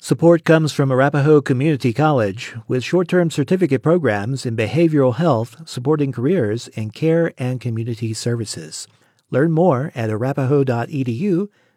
Support comes from Arapahoe Community College with short-term certificate programs in behavioral health supporting careers in care and community services. Learn more at arapahoe.edu